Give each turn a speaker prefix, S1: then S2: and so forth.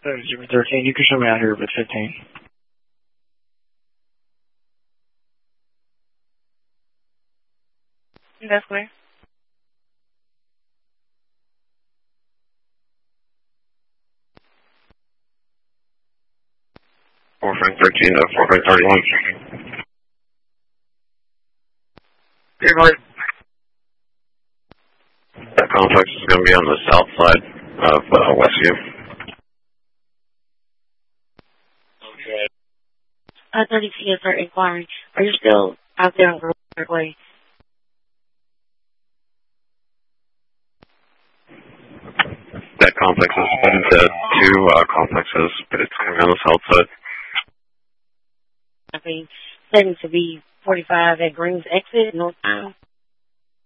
S1: Zero 13, you can show me out here with 15.
S2: That's clear.
S3: Four Frank 13 to 4 Frank 31.
S1: Good morning.
S3: That complex is going to be on the south side of Westview.
S1: Okay.
S2: 30 CS are inquiring. Are you still out there on Grove Way?
S3: That complex is split into two complexes, but it's going to be on the south side.
S2: I mean, setting to be 45 at Greens exit, northbound.